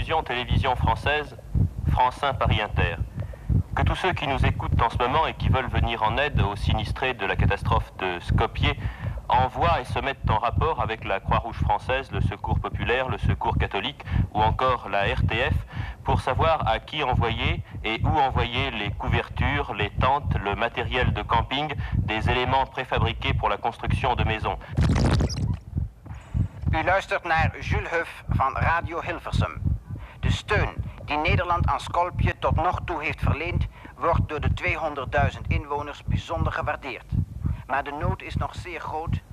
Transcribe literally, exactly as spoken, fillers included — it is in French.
diffusion télévision française, France un Paris Inter. Que tous ceux qui nous écoutent en ce moment et qui veulent venir en aide aux sinistrés de la catastrophe de Skopje envoient et se mettent en rapport avec la Croix-Rouge française, le Secours populaire, le Secours catholique ou encore la R T F pour savoir à qui envoyer et où envoyer les couvertures, les tentes, le matériel de camping, des éléments préfabriqués pour la construction de maisons. U luistert naar Jules Huff van Radio Hilversum. De steun die Nederland aan Skopje tot nog toe heeft verleend, wordt door de tweehonderdduizend inwoners bijzonder gewaardeerd. Maar de nood is nog zeer groot